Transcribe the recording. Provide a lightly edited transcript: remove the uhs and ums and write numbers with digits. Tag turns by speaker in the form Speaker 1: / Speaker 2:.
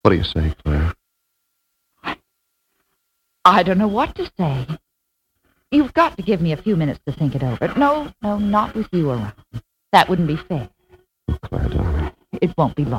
Speaker 1: What do you say, Claire?
Speaker 2: I don't know what to say. You've got to give me a few minutes to think it over. No, not with you around. That wouldn't be fair.
Speaker 1: Oh, Claire, darling.
Speaker 2: It won't be long.